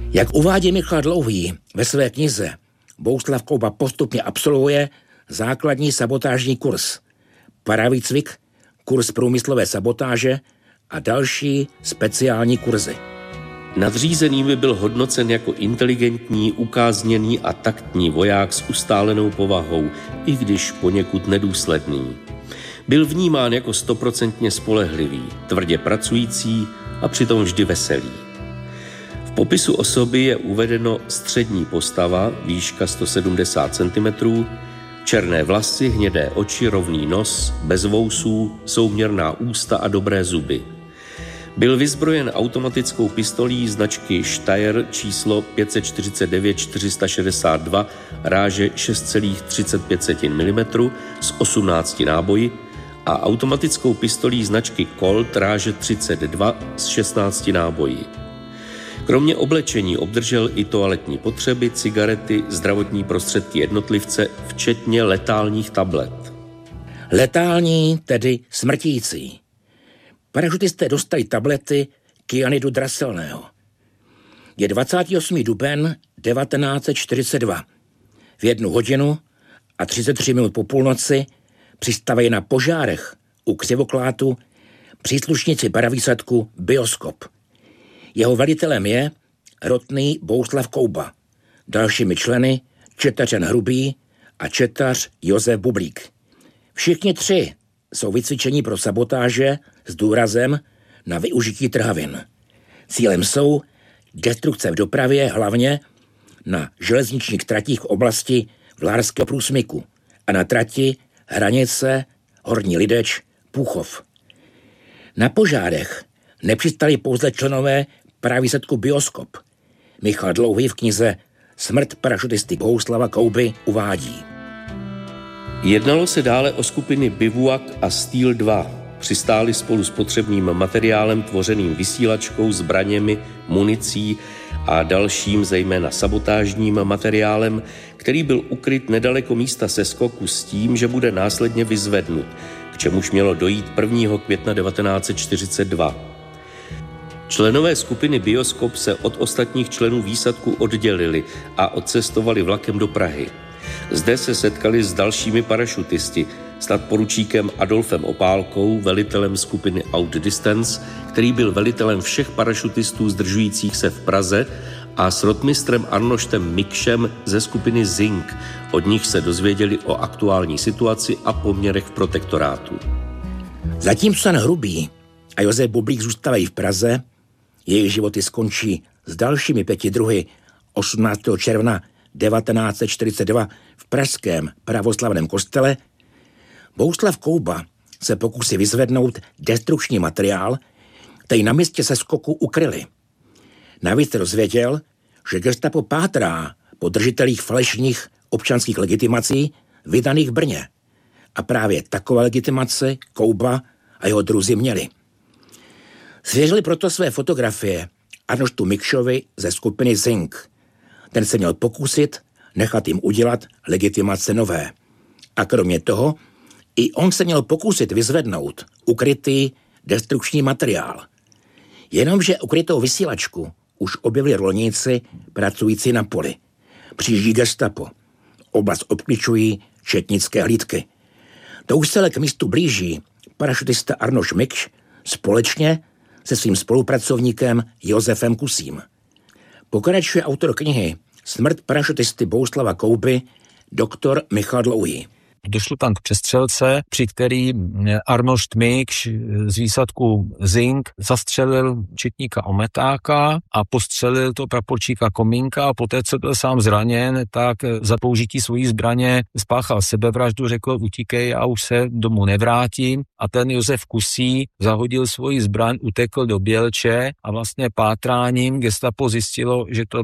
Jak uvádí Michal Dlouhý ve své knize, Bohuslav Kouba postupně absolvuje základní sabotážní kurz, paravýcvik, kurz průmyslové sabotáže a další speciální kurzy. Nadřízenými byl hodnocen jako inteligentní, ukázněný a taktní voják s ustálenou povahou, i když poněkud nedůsledný. Byl vnímán jako 100% spolehlivý, tvrdě pracující a přitom vždy veselý. V popisu osoby je uvedeno střední postava, výška 170 cm, černé vlasy, hnědé oči, rovný nos, bez vousů, souměrná ústa a dobré zuby. Byl vyzbrojen automatickou pistolí značky Steyr číslo 549-462 ráže 6,35 mm s 18 náboji a automatickou pistolí značky Colt ráže 32 s 16 náboji. Kromě oblečení obdržel i toaletní potřeby, cigarety, zdravotní prostředky jednotlivce, včetně letálních tablet. Letální, tedy smrtící. Parašutisté dostali tablety kyanidu draselného. Je 28. duben 1942. V 1 hodinu a 33 minut po půlnoci přistávají na Požárech u Křivoklátu příslušníci paravýsadku Bioskop. Jeho velitelem je rotný Bohuslav Kouba. Dalšími členy četař Jan Hrubý a četař Josef Bublík. Všichni 3 jsou vycvičení pro sabotáže s důrazem na využití trhavin. Cílem jsou destrukce v dopravě, hlavně na železničních tratích v oblasti Vlárského průsmyku a na trati hranice Horní Lideč Půchov. Na Požárech nepřistali pouze členové paravýsadku Bioskop. Michal Dlouhý v knize Smrt parašutisty Bohuslava Kouby uvádí. Jednalo se dále o skupiny Bivouak a Steel 2. Přistáli spolu s potřebným materiálem tvořeným vysílačkou, zbraněmi, municí a dalším, zejména sabotážním materiálem, který byl ukryt nedaleko místa seskoku s tím, že bude následně vyzvednut, k čemuž mělo dojít 1. května 1942. Členové skupiny Bioskop se od ostatních členů výsadku oddělili a odcestovali vlakem do Prahy. Zde se setkali s dalšími parašutisty, s nadporučíkem Adolfem Opálkou, velitelem skupiny Outdistance, který byl velitelem všech parašutistů zdržujících se v Praze, a s rotmistrem Arnoštem Mikšem ze skupiny Zink. Od nich se dozvěděli o aktuální situaci a poměrech v protektorátu. Zatímco Jan Hrubý a Josef Bublík zůstávají v Praze, jejich životy skončí s dalšími 5 druhy 18. června 1942 v pražském pravoslavném kostele, Bohuslav Kouba se pokusí vyzvednout destrukční materiál, který na místě seskoku ukryli. Navíc se dozvěděl, že gestapo pátrá po držitelích falešných občanských legitimací vydaných v Brně. A právě takové legitimace Kouba a jeho druzí měli. Svěřili proto své fotografie Arnoštu Mikšovi ze skupiny Zink. Ten se měl pokusit nechat jim udělat legitimace nové. A kromě toho i on se měl pokusit vyzvednout ukrytý destrukční materiál. Jenomže ukrytou vysílačku už objevili rolníci pracující na poli. Přijíždí gestapo. Oblast obkličují četnické hlídky. To už se k místu blíží parašutista Arnoš Mikš společně se svým spolupracovníkem Josefem Kusím. Pokračuje autor knihy Smrt parašutisty Bohuslava Kouby doktor Michal Dlouhý. Došlo tam k přestřelce, při který Arnošt Mikš z výsadku Zink zastřelil četníka Ometáka a postřelil to praporčíka Komínka a poté, co byl sám zraněn, tak za použití svojí zbraně spáchal sebevraždu, řekl utíkej, já už se domů nevrátím, a ten Josef Kusí zahodil svoji zbraň, utekl do Bělče a vlastně pátráním gestapo zjistilo, že to